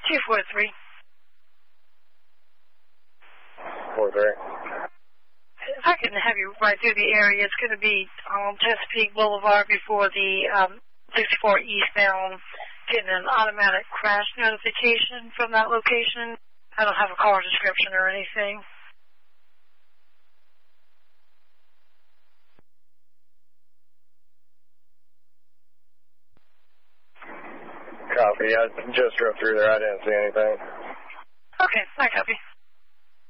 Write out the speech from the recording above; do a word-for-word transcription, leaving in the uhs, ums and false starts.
two four three. four three. If I can have you right through the area, it's going to be on Chesapeake Boulevard before the um, sixty-four eastbound, getting an automatic crash notification from that location. I don't have a car description or anything. Copy. I just drove through there. I didn't see anything. Okay, I copy.